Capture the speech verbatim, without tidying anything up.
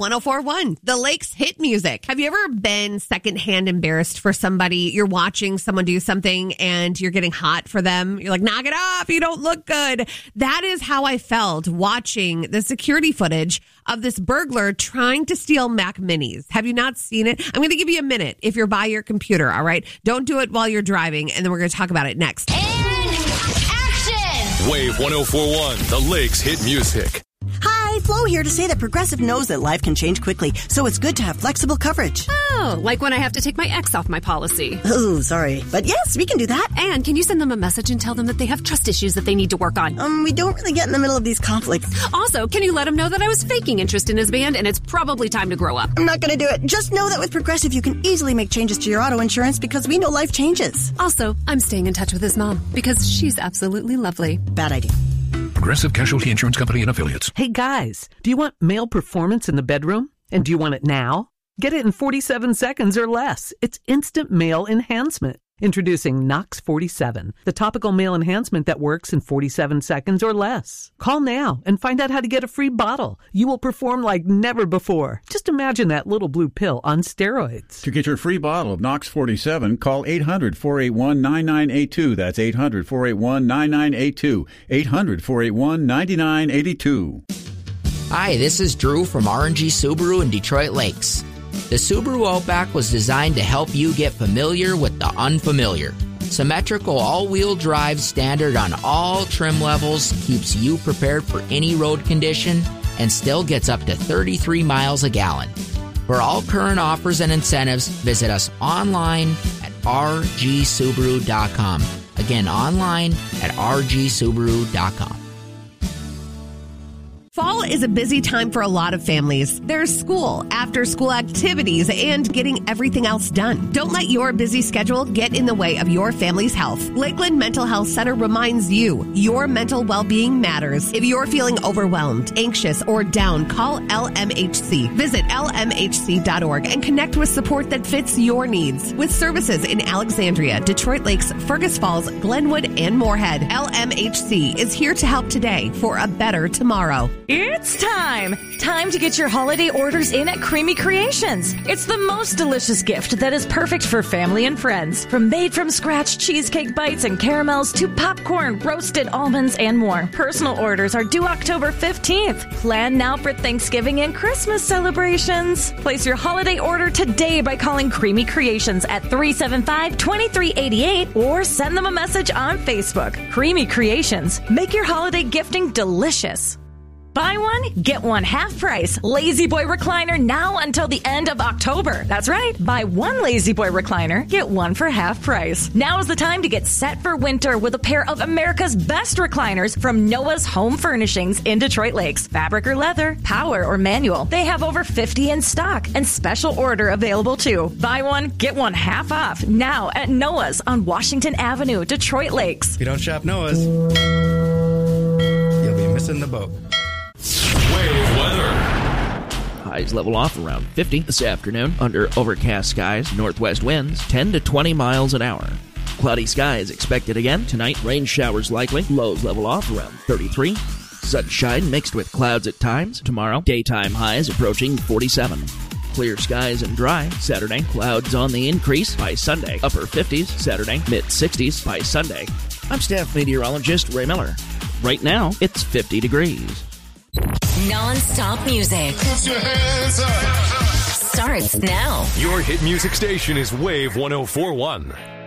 one oh four point one, The Lakes hit music. Have you ever been secondhand embarrassed for somebody? You're watching someone do something and you're getting hot for them. You're like, knock it off. You don't look good. That is how I felt watching the security footage of this burglar trying to steal Mac Minis. Have you not seen it? I'm going to give you a minute if you're by your computer, all right? Don't do it while you're driving, and then we're going to talk about it next. And action! Wave one oh four point one, The Lakes hit music. Hi, Flo here to say that Progressive knows that life can change quickly, so it's good to have flexible coverage. Oh, like when I have to take my ex off my policy. Oh, sorry. But yes, we can do that. And can you send them a message and tell them that they have trust issues that they need to work on? Um, we don't really get in the middle of these conflicts. Also, can you let him know that I was faking interest in his band and it's probably time to grow up? I'm not going to do it. Just know that with Progressive, you can easily make changes to your auto insurance because we know life changes. Also, I'm staying in touch with his mom because she's absolutely lovely. Bad idea. Progressive Casualty Insurance Company and Affiliates. Hey guys, do you want male performance in the bedroom? And do you want it now? Get it in forty-seven seconds or less. It's instant male enhancement. Introducing Nox forty-seven, the topical male enhancement that works in forty-seven seconds or less. Call now and find out how to get a free bottle. You will perform like never before. Just imagine that little blue pill on steroids. To get your free bottle of Nox forty-seven, call eight hundred, four eight one, nine nine eight two. That's eight hundred, four eight one, nine nine eight two. eight hundred, four eight one, nine nine eight two. Hi, this is Drew from R and G Subaru in Detroit Lakes. The Subaru Outback was designed to help you get familiar with the unfamiliar. Symmetrical all-wheel drive standard on all trim levels keeps you prepared for any road condition and still gets up to thirty-three miles a gallon. For all current offers and incentives, visit us online at r g subaru dot com. Again, online at r g subaru dot com. Fall is a busy time for a lot of families. There's school, after-school activities, and getting everything else done. Don't let your busy schedule get in the way of your family's health. Lakeland Mental Health Center reminds you your mental well-being matters. If you're feeling overwhelmed, anxious, or down, call L M H C. Visit L M H C dot org and connect with support that fits your needs. With services in Alexandria, Detroit Lakes, Fergus Falls, Glenwood, and Moorhead, L M H C is here to help today for a better tomorrow. It's time! Time to get your holiday orders in at Creamy Creations. It's the most delicious gift that is perfect for family and friends. From made-from-scratch cheesecake bites and caramels to popcorn, roasted almonds, and more. Personal orders are due October fifteenth. Plan now for Thanksgiving and Christmas celebrations. Place your holiday order today by calling Creamy Creations at three seven five, two three eight eight or send them a message on Facebook. Creamy Creations. Make your holiday gifting delicious. Buy one, get one half price. Lazy Boy Recliner now until the end of October. That's right. Buy one Lazy Boy Recliner, get one for half price. Now is the time to get set for winter with a pair of America's best recliners from Noah's Home Furnishings in Detroit Lakes. Fabric or leather, power or manual. They have over fifty in stock and special order available too. Buy one, get one half off now at Noah's on Washington Avenue, Detroit Lakes. If you don't shop Noah's, you'll be missing the boat. Wave weather. Highs level off around fifty this afternoon under overcast skies, northwest winds ten to twenty miles an hour. Cloudy skies expected again tonight, rain showers likely, lows level off around thirty-three. Sunshine mixed with clouds at times tomorrow, daytime highs approaching forty-seven. Clear skies and dry Saturday, clouds on the increase by Sunday, upper fifties Saturday, mid sixties by Sunday. I'm staff meteorologist Ray Miller. Right now, it's fifty degrees. Non-stop music. Put your hands up. Starts now. Your hit music station is Wave one oh four point one.